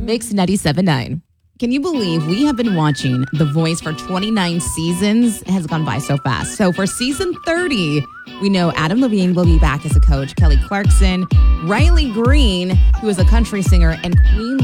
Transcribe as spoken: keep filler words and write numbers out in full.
Mix ninety-seven point nine. Can you believe we have been watching The Voice for twenty-nine seasons? It has gone by so fast. So for season thirty, we know Adam Levine will be back as a coach, Kelly Clarkson, Riley Green, who is a country singer, and Queen